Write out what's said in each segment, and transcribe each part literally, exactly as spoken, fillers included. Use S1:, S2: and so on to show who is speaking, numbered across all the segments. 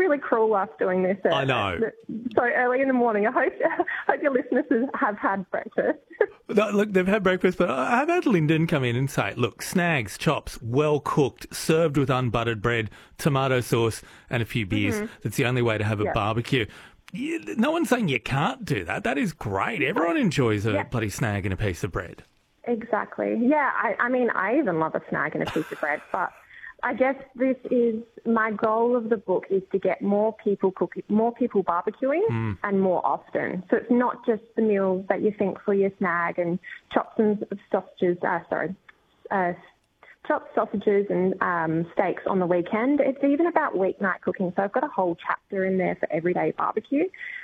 S1: really cruel us doing this uh,
S2: I know.
S1: so early in the morning. I hope, I hope your listeners have had breakfast.
S2: No, look, they've had breakfast, but I've had Lyndon come in and say, look, snags, chops, well cooked, served with unbuttered bread, tomato sauce and a few beers. Mm-hmm. That's the only way to have a
S1: yep.
S2: barbecue. You, no one's saying you can't do that. That is great. Everyone enjoys a
S1: yep.
S2: bloody snag and a piece of bread.
S1: Exactly. Yeah, I, I mean, I even love a snag and a piece of bread, but I guess this is my goal of the book is to get more people cooking, more people barbecuing
S2: mm.
S1: and more often. So it's not just the meals that you think for your snag and chops and sausages, uh, sorry, uh, chopped sausages and um, steaks on the weekend. It's even about weeknight cooking. So I've got a whole chapter in there for everyday barbecue.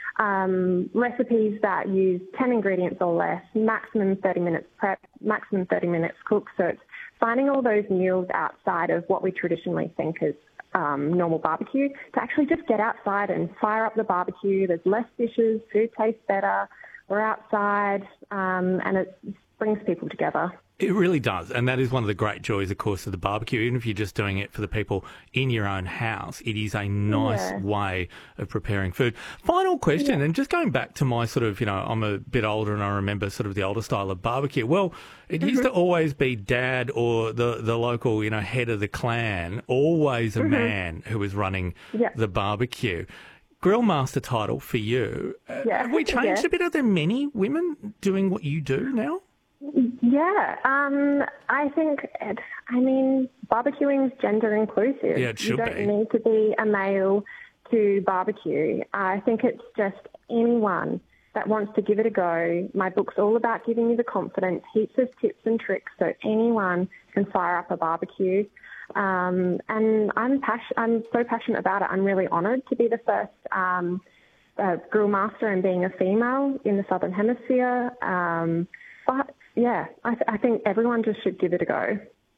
S1: Um, recipes that use ten ingredients or less, maximum thirty minutes prep, maximum thirty minutes cook. So it's finding all those meals outside of what we traditionally think is um, normal barbecue to actually just get outside and fire up the barbecue. There's less dishes, food tastes better, we're outside, um, and it brings people together.
S2: It really does, and that is one of the great joys, of course, of the barbecue. Even if you're just doing it for the people in your own house, it is a nice
S1: yeah.
S2: way of preparing food. Final question,
S1: yeah.
S2: and just going back to my sort of, you know, I'm a bit older and I remember sort of the older style of barbecue. Well, it mm-hmm. used to always be dad or the, the local, you know, head of the clan, always a mm-hmm. man who was running
S1: yeah.
S2: the barbecue. Grill master title for you.
S1: Yeah.
S2: Have we changed
S1: yeah.
S2: a bit? Are there many women doing what you do now?
S1: Yeah, um, I think, it, I mean, barbecuing is gender inclusive.
S2: Yeah, it should
S1: You don't
S2: be.
S1: need to be a male to barbecue. I think it's just anyone that wants to give it a go. My book's all about giving you the confidence, heaps of tips and tricks so anyone can fire up a barbecue. Um, and I'm pas- I'm so passionate about it. I'm really honoured to be the first um, uh, grill master and being a female in the Southern Hemisphere. Um, but yeah, I, th- I think everyone just should give it a go.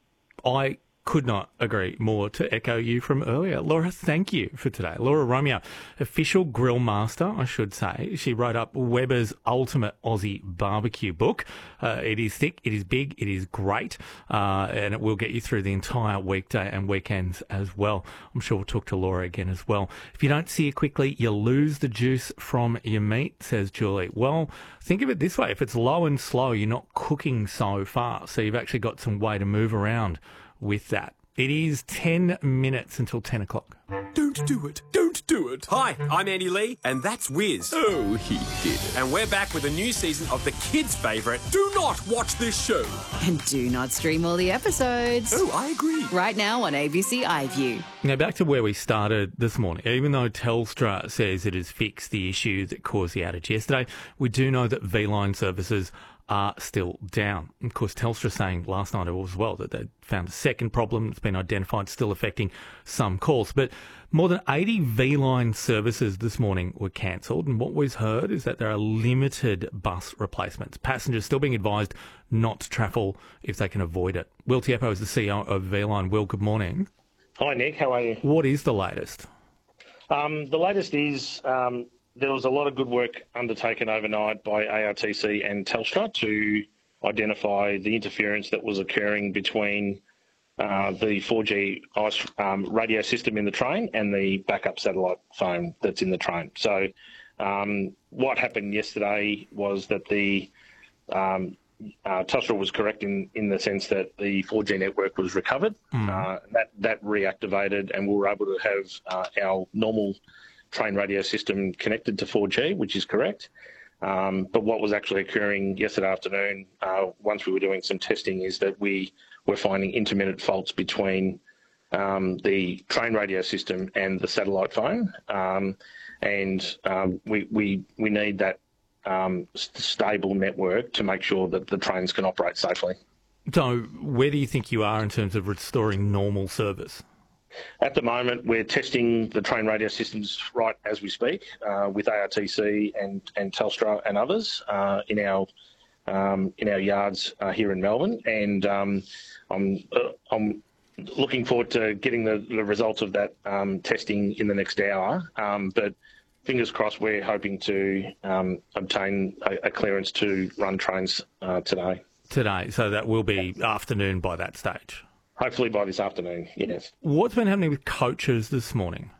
S2: I could not agree more to echo you from earlier. Laura, thank you for today. Laura Romeo, official grill master, I should say. She wrote up Weber's Ultimate Aussie Barbecue book. Uh, it is thick, it is big, it is great, uh, and it will get you through the entire weekday and weekends as well. I'm sure we'll talk to Laura again as well. If you don't see it quickly, you lose the juice from your meat, says Julie. Well, think of it this way. If it's low and slow, you're not cooking so fast, so you've actually got some way to move around with that. It is ten minutes until ten o'clock.
S3: Don't do it. Don't do it.
S4: Hi, I'm Andy Lee, and that's Wiz.
S3: Oh, he did it.
S4: And we're back with a new season of the kids' favourite.
S3: Do not watch this show.
S5: And do not stream all the episodes.
S3: Oh, I agree.
S5: Right now on A B C iView.
S2: Now, back to where we started this morning. Even though Telstra says it has fixed the issue that caused the outage yesterday, we do know that V-Line services are still down. Of course, Telstra saying last night as well that they found a second problem that's been identified, still affecting some calls. But more than eighty V-Line services this morning were cancelled, and what we've heard is that there are limited bus replacements. Passengers still being advised not to travel if they can avoid it. Will Tieppo is the C E O of V-Line. Will, good morning.
S6: Hi, Nick. How are you?
S2: What is the latest?
S6: Um, the latest is um, there was a lot of good work undertaken overnight by A R T C and Telstra to identify the interference that was occurring between uh, the four G ICE um, radio system in the train and the backup satellite phone that's in the train. So um, what happened yesterday was that the um, uh, Telstra was correct in, in the sense that the four G network was recovered. Mm. Uh, that, that reactivated, and we were able to have uh, our normal train radio system connected to four G, which is correct. Um, but what was actually occurring yesterday afternoon, uh, once we were doing some testing, is that we were finding intermittent faults between um, the train radio system and the satellite phone. Um, and um, we, we, we need that um, stable network to make sure that the trains can operate safely.
S2: So where do you think you are in terms of restoring normal service?
S6: At the moment, we're testing the train radio systems right as we speak uh, with A R T C and, and Telstra and others uh, in our um, in our yards uh, here in Melbourne, and um, I'm uh, I'm looking forward to getting the, the results of that um, testing in the next hour. Um, but fingers crossed, we're hoping to um, obtain a, a clearance to run trains uh, today.
S2: Today, so that will be afternoon by that stage.
S6: Hopefully by this afternoon, yes.
S2: What's been happening with coaches this morning?